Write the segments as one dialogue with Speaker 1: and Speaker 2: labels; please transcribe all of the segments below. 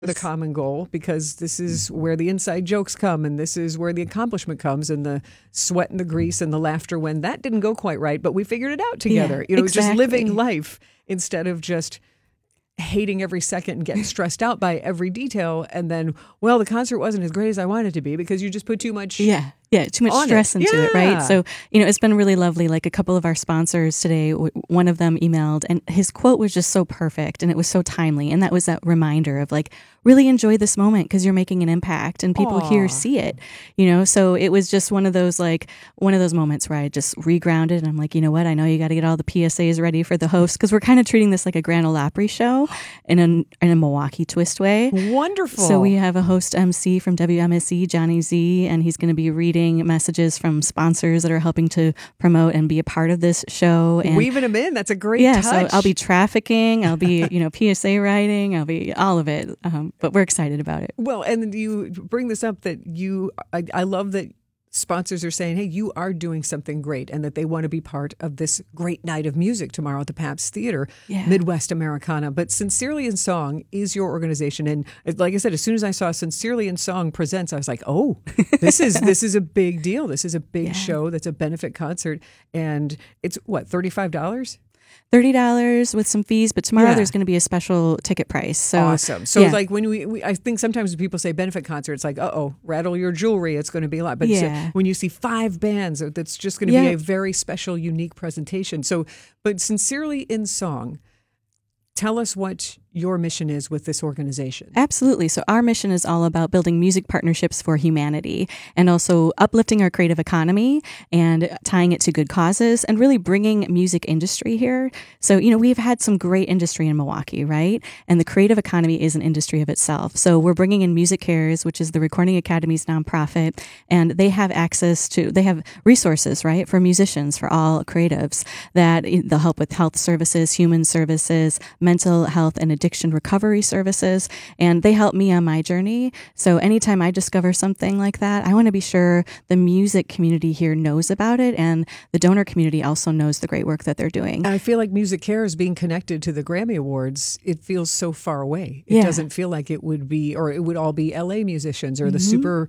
Speaker 1: the common goal, because this is where the inside jokes come, and this is where the accomplishment comes, and the sweat and the grease and the laughter when that didn't go quite right, but we figured it out together.
Speaker 2: Yeah,
Speaker 1: Just
Speaker 2: exactly.
Speaker 1: living life instead of just hating every second and getting stressed out by every detail. And then, well, the concert wasn't as great as I wanted it to be because you just put too much.
Speaker 2: Yeah, too much stress into it, right? So, it's been really lovely. Like a couple of our sponsors today, one of them emailed, and his quote was just so perfect, and it was so timely. And that was that reminder of like, really enjoy this moment because you're making an impact, and people here see it. So it was just one of those moments where I just regrounded, and I'm like, you know what? I know you got to get all the PSAs ready for the host, because we're kind of treating this like a Grand Ole Opry show in a Milwaukee twist way.
Speaker 1: Wonderful.
Speaker 2: So we have a host MC from WMSE, Johnny Z, and he's going to be reading messages from sponsors that are helping to promote and be a part of this show. And
Speaker 1: weaving them in. That's a great touch.
Speaker 2: So I'll be trafficking, I'll be, PSA writing, I'll be all of it. But we're excited about it.
Speaker 1: Well, and you bring this up that I love that sponsors are saying, hey, you are doing something great, and that they want to be part of this great night of music tomorrow at the Pabst Theater, Midwest Americana. But Sincerely in Song is your organization. And like I said, as soon as I saw Sincerely in Song Presents, I was like, oh, this is a big deal. This is a big show that's a benefit concert. And it's what, $35?
Speaker 2: $30 with some fees, but tomorrow there's going to be a special ticket price. So
Speaker 1: awesome. So like when I think sometimes when people say benefit concert, it's like, rattle your jewelry. It's going to be a lot. But when you see 5 bands, that's just going to be a very special, unique presentation. So, but Sincerely in Song, tell us what your mission is with this organization.
Speaker 2: Absolutely. So our mission is all about building music partnerships for humanity, and also uplifting our creative economy and tying it to good causes, and really bringing music industry here. So, we've had some great industry in Milwaukee, right? And the creative economy is an industry of itself. So we're bringing in Music Cares, which is the Recording Academy's nonprofit, and they have resources, right, for musicians, for all creatives, that they'll help with health services, human services, mental health, and addiction recovery services, and they help me on my journey. So anytime I discover something like that, I want to be sure the music community here knows about it, and the donor community also knows the great work that they're doing.
Speaker 1: I feel like Music Cares being connected to the Grammy Awards, it feels so far away. It doesn't feel like it would be, or it would all be LA musicians or the super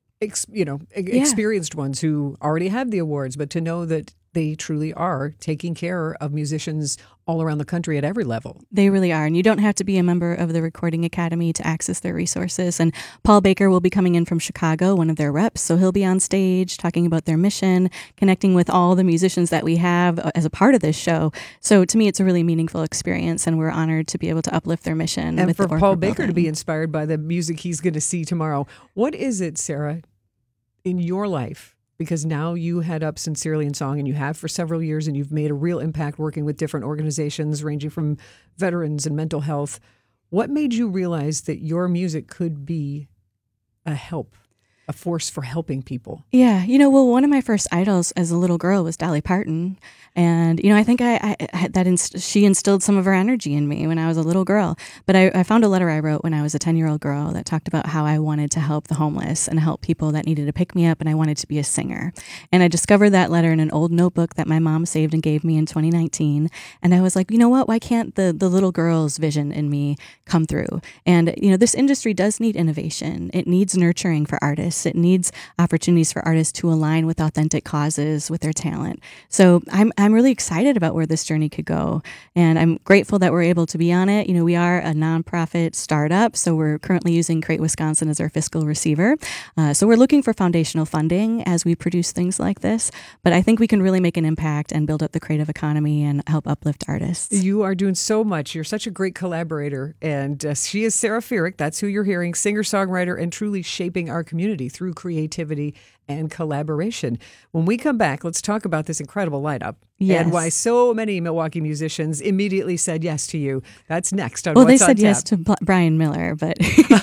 Speaker 1: experienced ones who already have the awards, but to know that they truly are taking care of musicians all around the country at every level.
Speaker 2: They really are. And you don't have to be a member of the Recording Academy to access their resources. And Paul Baker will be coming in from Chicago, one of their reps. So he'll be on stage talking about their mission, connecting with all the musicians that we have as a part of this show. So to me, it's a really meaningful experience, and we're honored to be able to uplift their mission.
Speaker 1: And for Paul Baker to be inspired by the music he's going to see tomorrow. What is it, Sarah, in your life? Because now you head up Sincerely in Song, and you have for several years, and you've made a real impact working with different organizations ranging from veterans and mental health. What made you realize that your music could be a force for helping people?
Speaker 2: Yeah. One of my first idols as a little girl was Dolly Parton. And, I think she instilled some of her energy in me when I was a little girl. But I found a letter I wrote when I was a 10-year-old girl that talked about how I wanted to help the homeless and help people that needed to pick me up, and I wanted to be a singer. And I discovered that letter in an old notebook that my mom saved and gave me in 2019. And I was like, you know what? Why can't the little girl's vision in me come through? And, this industry does need innovation. It needs nurturing for artists. It needs opportunities for artists to align with authentic causes with their talent. So I'm really excited about where this journey could go. And I'm grateful that we're able to be on it. We are a nonprofit startup, so we're currently using Create Wisconsin as our fiscal receiver. So we're looking for foundational funding as we produce things like this. But I think we can really make an impact and build up the creative economy and help uplift artists.
Speaker 1: You are doing so much. You're such a great collaborator. And she is Sarah Feerick. That's who you're hearing. Singer-songwriter, and truly shaping our community through creativity and collaboration. When we come back, let's talk about this incredible lineup and why so many Milwaukee musicians immediately said yes to you. That's next on What's on
Speaker 2: They said
Speaker 1: Tap.
Speaker 2: Yes to Brian Miller, but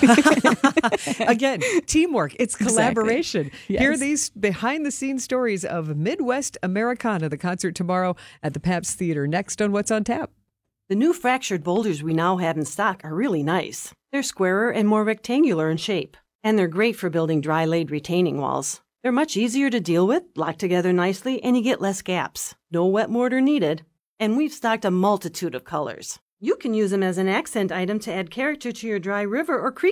Speaker 1: again, teamwork. It's collaboration.
Speaker 2: Exactly. Yes.
Speaker 1: Hear these behind-the-scenes stories of Midwest Americana, the concert tomorrow at the Pabst Theater. Next on What's on Tap.
Speaker 3: The new fractured boulders we now have in stock are really nice. They're squarer and more rectangular in shape, and they're great for building dry-laid retaining walls. They're much easier to deal with, lock together nicely, and you get less gaps. No wet mortar needed. And we've stocked a multitude of colors. You can use them as an accent item to add character to your dry river or creek